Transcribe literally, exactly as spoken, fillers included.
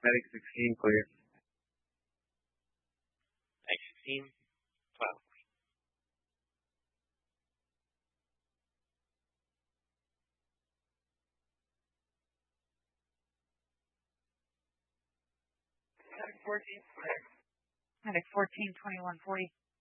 Medic sixteen, clear. Medic sixteen, twelve. Medic fourteen, clear. Medic fourteen, twenty-one forty.